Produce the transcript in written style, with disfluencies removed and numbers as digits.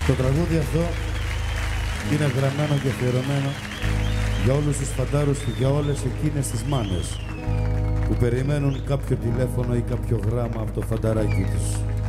Το τραγούδι αυτό είναι γραμμένο και αφιερωμένο για όλους τους φαντάρους και για όλες εκείνες τις μάνες που περιμένουν κάποιο τηλέφωνο ή κάποιο γράμμα από το φανταράκι τους.